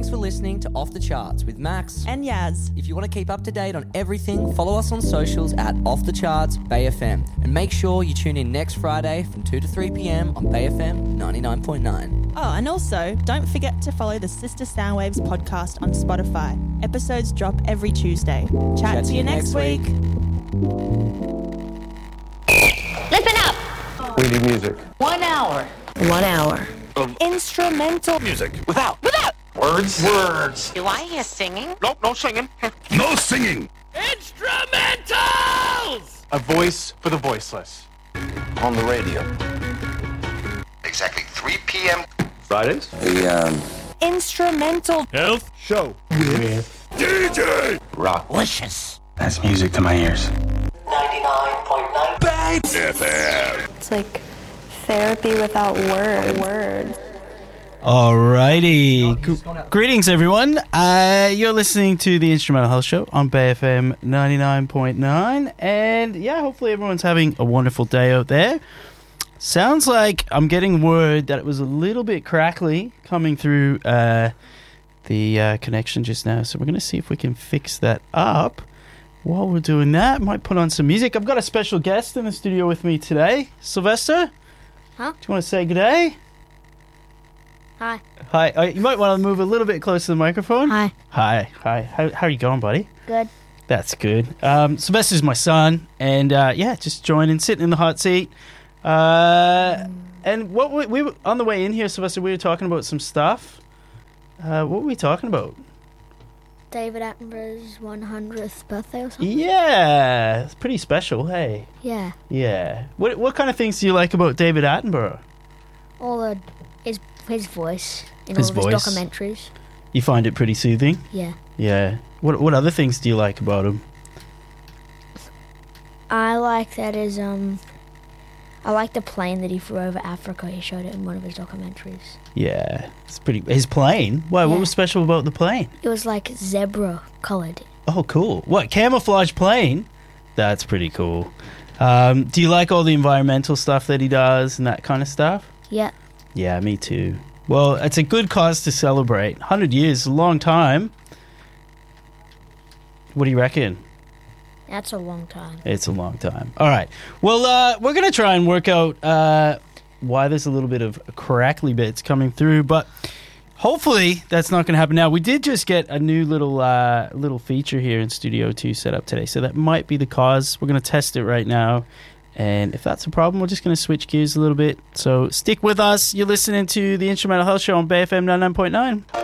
Thanks for listening to Off the Charts with Max and Yaz. If you want to keep up to date on everything, follow us on socials at Off the Charts Bay FM. And make sure you tune in next Friday from 2 to 3 p.m. on Bay FM 99.9. Oh, and also, don't forget to follow the Sister Soundwaves podcast on Spotify. Episodes drop every Tuesday. Chat to you next week. Listen up! We need music. 1 hour. 1 hour. Instrumental Music. Without. Words. Do I hear singing? Nope, no singing. No singing. Instrumentals! A voice for the voiceless. On the radio. Exactly 3 p.m. Fridays? Instrumental Health Show. DJ Rock. Delicious. That's music to my ears. 99.9 FM. It's like therapy without words. Alrighty. Greetings, everyone. You're listening to the Instrumental Health Show on Bay FM 99.9. And yeah, hopefully everyone's having a wonderful day out there. Sounds like I'm getting word that it was a little bit crackly coming through the connection just now. So we're going to see if we can fix that up. While we're doing that, might put on some music. I've got a special guest in the studio with me today. Sylvester? Huh? Do you want to say good day? Hi. Hi. You might want to move a little bit closer to the microphone. Hi. Hi. How are you going, buddy? Good. That's good. Sylvester's my son, and just joining, sitting in the hot seat. And what we were on the way in here, Sylvester, we were talking about some stuff. What were we talking about? David Attenborough's 100th birthday or something? Yeah, it's pretty special, hey? Yeah. Yeah. What kind of things do you like about David Attenborough? All his voice in His all of his voice? documentaries. You find it pretty soothing? Yeah. Yeah. What other things do you like about him? I like that I like the plane that he flew over Africa. He showed it in one of his documentaries. Yeah, it's pretty. His plane? Why? What Yeah. was special about the plane? It was like zebra colored. Oh, cool. What, camouflage plane? That's pretty cool. Do you like all the environmental stuff that he does and that kind of stuff? Yeah. Yeah, me too. Well, it's a good cause to celebrate. 100 years is a long time. What do you reckon? That's a long time. It's a long time. All right. Well, we're going to try and work out why there's a little bit of crackly bits coming through, but hopefully that's not going to happen now. We did just get a new little feature here in Studio 2 set up today, so that might be the cause. We're going to test it right now, and if that's a problem, we're just going to switch gears a little bit. So stick with us. You're listening to the Instrumental Health Show on Bay FM 99.9.